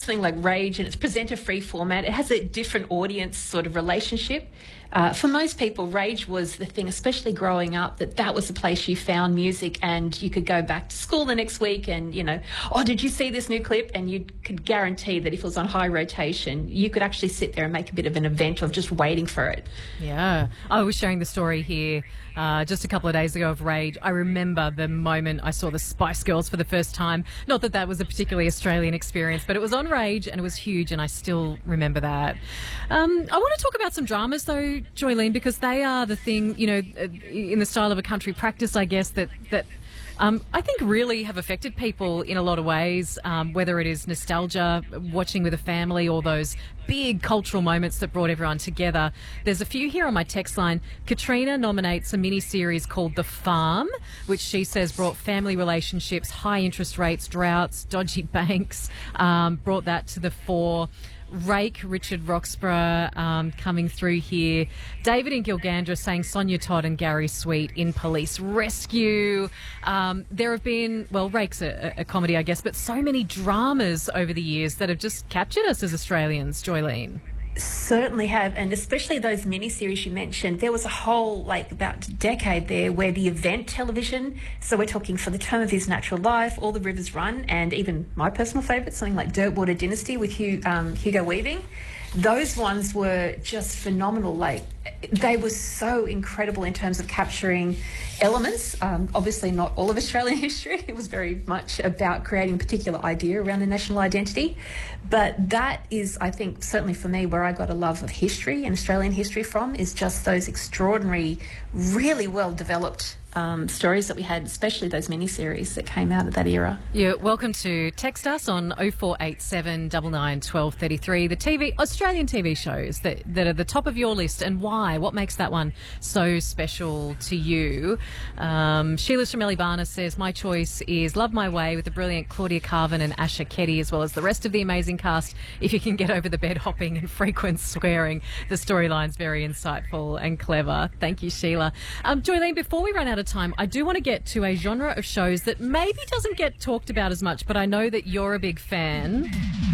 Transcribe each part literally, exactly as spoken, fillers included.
something like Rage, and it's presenter-free format. It has a different audience sort of relationship. Uh, for most people, Rage was the thing, especially growing up, that that was the place you found music, and you could go back to school the next week and, you know, oh, did you see this new clip? And you could guarantee that if it was on high rotation, you could actually sit there and make a bit of an event of just waiting for it. Yeah. I was sharing the story here uh, just a couple of days ago of Rage. I remember the moment I saw the Spice Girls for the first time. Not that that was a particularly Australian experience, but it was on Rage and it was huge, and I still remember that. Um, I want to talk about some dramas, though, Joylene, because they are the thing, you know, in the style of a country practice, I guess, that that um, I think really have affected people in a lot of ways, um, whether it is nostalgia, watching with a family, or those big cultural moments that brought everyone together. There's a few here on my text line. Katrina nominates a mini-series called The Farm, which she says brought family relationships, high interest rates, droughts, dodgy banks, um, brought that to the fore. Rake, Richard Roxburgh, um, coming through here. David in Gilgandra saying Sonia Todd and Gary Sweet in Police Rescue. Um, there have been, well, Rake's a, a comedy, I guess, but so many dramas over the years that have just captured us as Australians, Joylene. Certainly have, and especially those miniseries you mentioned. There was a whole, like, about a decade there where the event television, so we're talking For the Term of His Natural Life, All the Rivers Run, and even my personal favourite, something like Dirtwater Dynasty with Hugh, um, Hugo Weaving. Those ones were just phenomenal. Like, they were so incredible in terms of capturing elements. Um, obviously not all of Australian history. It was very much about creating a particular idea around the national identity. But that is, I think, certainly for me, where I got a love of history and Australian history from, is just those extraordinary, really well-developed Um, stories that we had, especially those miniseries that came out of that era. You're welcome to text us on oh four eight seven, nine nine, one two three three. The T V, Australian T V shows that, that are the top of your list, and why? What makes that one so special to you? Um, Sheila's from Elibana says, my choice is Love My Way with the brilliant Claudia Carvin and Asha Ketty, as well as the rest of the amazing cast. If you can get over the bed hopping and frequent swearing, the storyline's very insightful and clever. Thank you, Sheila. Um, Joylene, before we run out of time, I do want to get to a genre of shows that maybe doesn't get talked about as much, but I know that you're a big fan.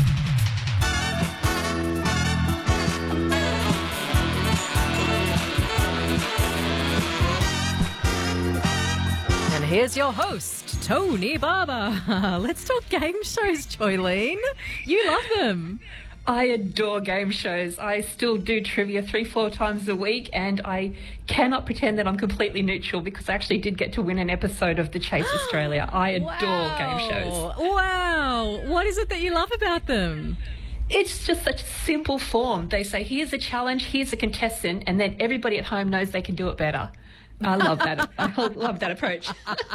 And here's your host, Tony Barber. Let's talk game shows, Joylene. You love them. I adore game shows. I still do trivia three, four times a week, and I cannot pretend that I'm completely neutral because I actually did get to win an episode of The Chase Australia. I adore Wow. game shows. Wow. What is it that you love about them? It's just such simple form. They say, here's a challenge, here's a contestant, and then everybody at home knows they can do it better. I love that. I love that approach.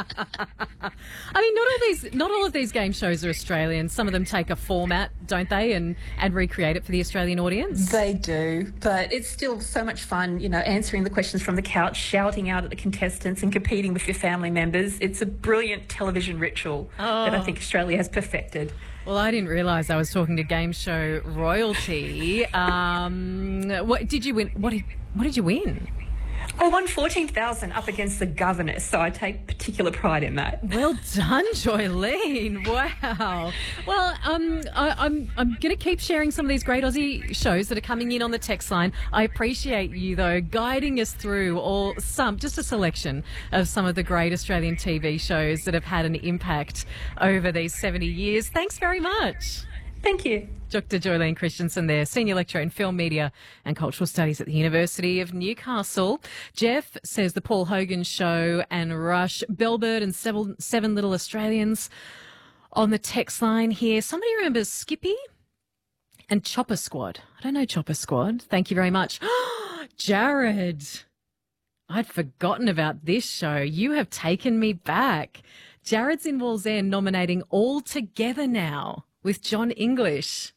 I mean, not all these, not all of these game shows are Australian. Some of them take a format, don't they, and and recreate it for the Australian audience. They do, but it's still so much fun, you know, answering the questions from the couch, shouting out at the contestants and competing with your family members. It's a brilliant television ritual Oh. that I think Australia has perfected. Well, I didn't realise I was talking to game show royalty. Um, what did you win? What did what did you win? I won fourteen thousand up against the governess, so I take particular pride in that. Well done, Joylene. Wow. Well, um, I, I'm I'm going to keep sharing some of these great Aussie shows that are coming in on the text line. I appreciate you, though, guiding us through all some, just a selection of some of the great Australian T V shows that have had an impact over these seventy years. Thanks very much. Thank you. Doctor Joylene Christensen there, Senior Lecturer in Film, Media and Cultural Studies at the University of Newcastle. Jeff says The Paul Hogan Show and Rush, Bellbird and Seven, Seven Little Australians on the text line here. Somebody remembers Skippy and Chopper Squad. I don't know Chopper Squad. Thank you very much. Jared, I'd forgotten about this show. You have taken me back. Jared's in Wallsend nominating All Together Now with John English.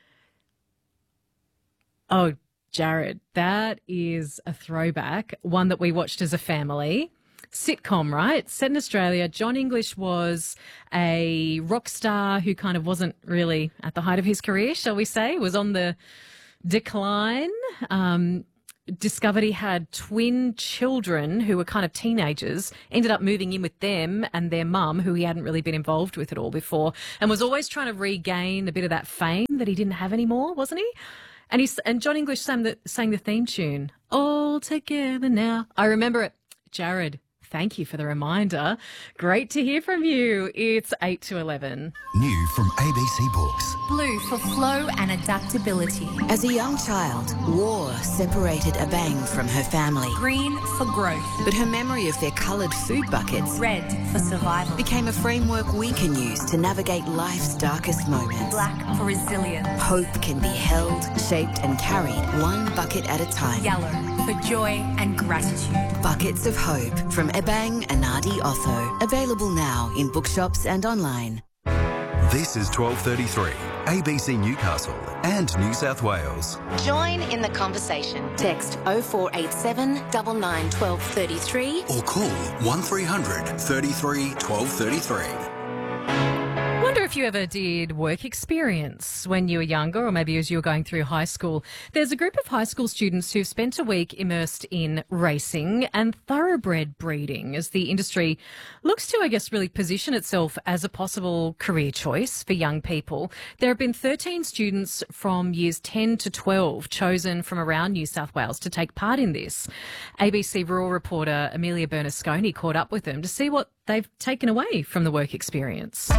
Oh, Jared, that is a throwback, one that we watched as a family. Sitcom, right? Set in Australia. John English was a rock star who kind of wasn't really at the height of his career, shall we say, was on the decline. Um, discovered he had twin children who were kind of teenagers, ended up moving in with them and their mum, who he hadn't really been involved with at all before, and was always trying to regain a bit of that fame that he didn't have anymore, wasn't he? And he's, and John English sang the, sang the theme tune, All Together Now. I remember it. Jared, thank you for the reminder. Great to hear from you. It's eight to eleven. New from A B C Books. Blue for flow and adaptability. As a young child, war separated Abang from her family. Green for growth. But her memory of their coloured food buckets, red for survival, became a framework we can use to navigate life's darkest moments. Black for resilience. Hope can be held, shaped and carried one bucket at a time. Yellow for joy and gratitude. Buckets of Hope from Abang Anadi Otho. Available now in bookshops and online. This is twelve thirty-three, A B C Newcastle and New South Wales. Join in the conversation. Text oh four eight seven, nine nine, one two three three Or call one three hundred, thirty-three, twelve thirty-three. Wonder if you ever did work experience when you were younger, or maybe as you were going through high school. There's a group of high school students who've spent a week immersed in racing and thoroughbred breeding as the industry looks to, I guess, really position itself as a possible career choice for young people. There have been thirteen students from years ten to twelve chosen from around New South Wales to take part in this. A B C rural reporter Amelia Bernasconi caught up with them to see what they've taken away from the work experience.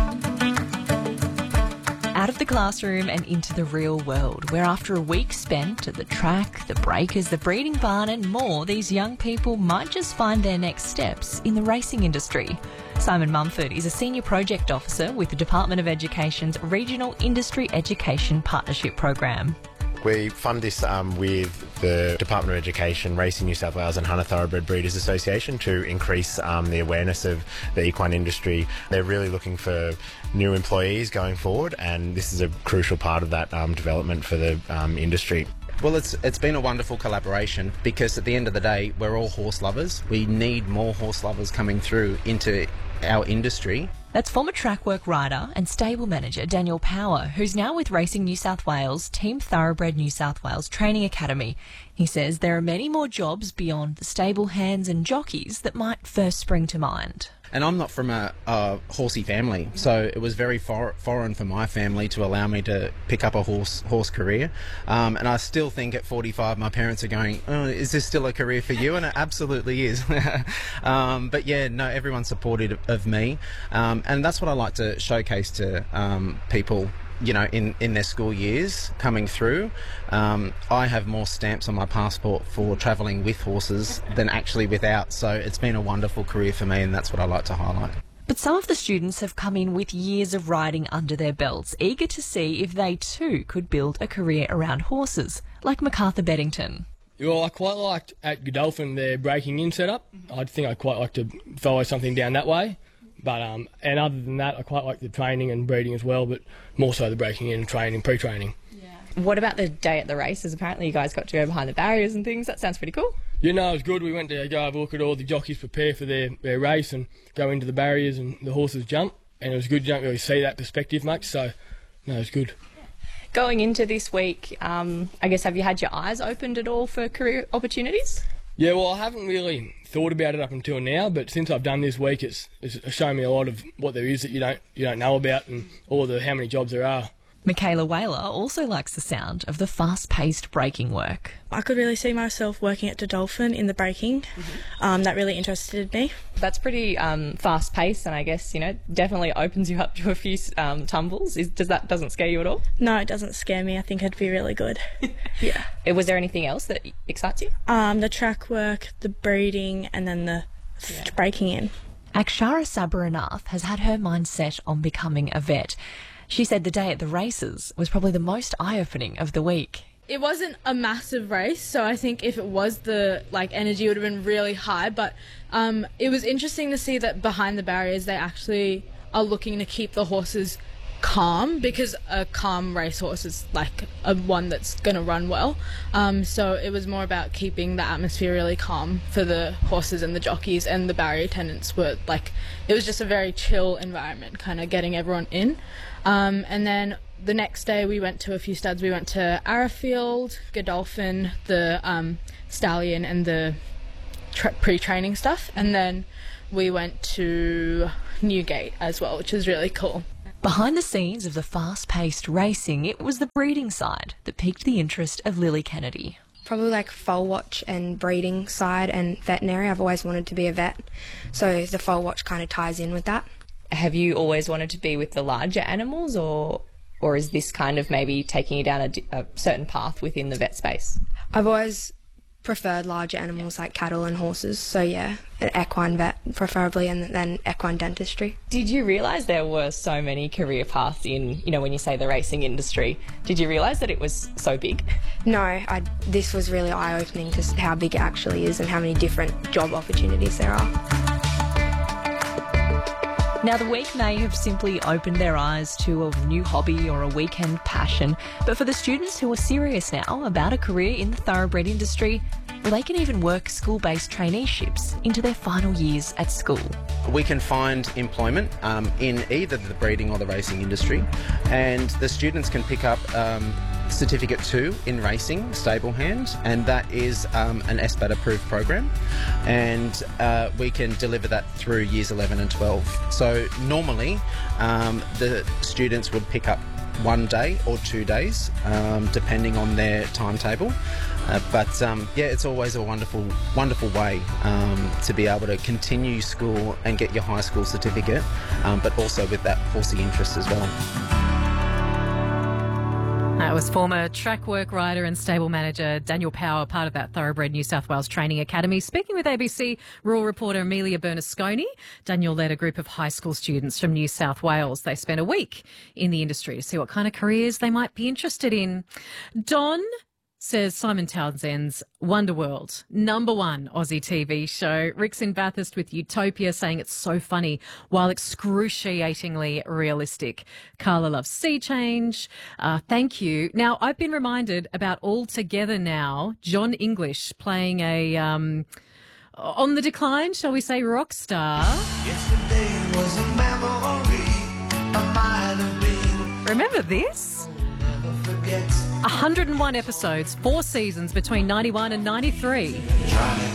Out of the classroom and into the real world, where after a week spent at the track, the breakers, the breeding barn and more, these young people might just find their next steps in the racing industry. Simon Mumford is a Senior Project Officer with the Department of Education's Regional Industry Education Partnership Program. We fund this um, with the Department of Education, Racing New South Wales and Hunter Thoroughbred Breeders Association to increase um, the awareness of the equine industry. They're really looking for new employees going forward, and this is a crucial part of that um, development for the um, industry. Well, it's it's been a wonderful collaboration because at the end of the day, we're all horse lovers. We need more horse lovers coming through into our industry. That's former track work rider and stable manager Daniel Power, who's now with Racing New South Wales, Team Thoroughbred New South Wales Training Academy. He says there are many more jobs beyond the stable hands and jockeys that might first spring to mind. And I'm not from a, a horsey family, so it was very for, foreign for my family to allow me to pick up a horse horse career. Um, and I still think at forty-five, my parents are going, oh, is this still a career for you? And it absolutely is. um, but yeah, no, everyone's supportive of me. Um, and that's what I like to showcase to um, people, you know, in, in their school years coming through. Um, I have more stamps on my passport for travelling with horses than actually without. So it's been a wonderful career for me, and that's what I like to highlight. But some of the students have come in with years of riding under their belts, eager to see if they too could build a career around horses, like MacArthur Beddington. Well, I quite liked at Godolphin their breaking in setup. I think I'd quite like to follow something down that way. But um, and other than that, I quite like the training and breeding as well, but more so the breaking in and training, pre-training. Yeah. What about the day at the races? Apparently you guys got to go behind the barriers and things. That sounds pretty cool. Yeah, no, it was good. We went to go have a look at all the jockeys prepare for their, their race and go into the barriers and the horses jump. And it was good. You don't really see that perspective much, so no, it was good. Going into this week, um, I guess, have you had your eyes opened at all for career opportunities? Yeah, well, I haven't really thought about it up until now, but since I've done this week, it's, it's shown me a lot of what there is that you don't you don't know about, and all the how many jobs there are. Michaela Whaler also likes the sound of the fast-paced breaking work. I could really see myself working at Godolphin in the breaking. Mm-hmm. Um, that really interested me. That's pretty um, fast-paced, and I guess, you know, definitely opens you up to a few um, tumbles. Is, does that doesn't scare you at all? No, it doesn't scare me. I think it'd be really good. Yeah. Was there anything else that excites you? Um, the track work, the breeding, and then the yeah. breaking in. Akshara Sabaranath has had her mind set on becoming a vet. She said the day at the races was probably the most eye-opening of the week. It wasn't a massive race, so I think if it was, the like energy would have been really high, but um, it was interesting to see that behind the barriers they actually are looking to keep the horses calm, because a calm racehorse is like a one that's going to run well. Um, so it was more about keeping the atmosphere really calm for the horses and the jockeys, and the barrier attendants were like, it was just a very chill environment, kind of getting everyone in. Um, and then the next day we went to a few studs. We went to Arrowfield, Godolphin, the um, Stallion and the tra- pre-training stuff, and then we went to Newgate as well, which was really cool. Behind the scenes of the fast-paced racing, it was the breeding side that piqued the interest of Lily Kennedy. Probably like foal watch and breeding side and veterinary. I've always wanted to be a vet, so the foal watch kind of ties in with that. Have you always wanted to be with the larger animals, or or is this kind of maybe taking you down a, a certain path within the vet space? I've always preferred larger animals like cattle and horses, so yeah, an equine vet preferably, and then equine dentistry. Did you realise there were so many career paths in, you know, when you say the racing industry, did you realise that it was so big? No, I, this was really eye-opening to how big it actually is and how many different job opportunities there are. Now, the week may have simply opened their eyes to a new hobby or a weekend passion, but for the students who are serious now about a career in the thoroughbred industry, well, they can even work school-based traineeships into their final years at school. We can find employment um, in either the breeding or the racing industry, and the students can pick up um, Certificate two in racing, stable hand, and that is um, an S B A T approved program, and uh, we can deliver that through years eleven and twelve. So normally um, the students would pick up one day or two days um, depending on their timetable, uh, but um, yeah, it's always a wonderful wonderful way um, to be able to continue school and get your high school certificate, um, but also with that horsey interest as well. That was former track work rider and stable manager Daniel Power, part of that Thoroughbred New South Wales Training Academy. Speaking with A B C rural reporter Amelia Bernasconi, Daniel led a group of high school students from New South Wales. They spent a week in the industry to see what kind of careers they might be interested in. Don says Simon Townsend's Wonderworld, number one Aussie T V show. Rick's in Bathurst with Utopia, saying it's so funny while excruciatingly realistic. Carla loves Sea Change. Uh, thank you. Now, I've been reminded about All Together Now, John English playing a, um, on the decline, shall we say, rock star. Yesterday was a memory, I might have been. Remember this? one hundred and one episodes, four seasons between ninety-one and ninety-three.